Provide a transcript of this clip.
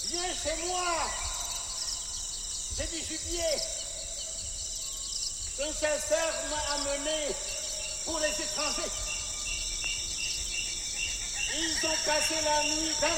Viens chez moi. J'ai du gibier. Un chasseur m'a amené pour les étrangers. Ils ont passé la nuit dans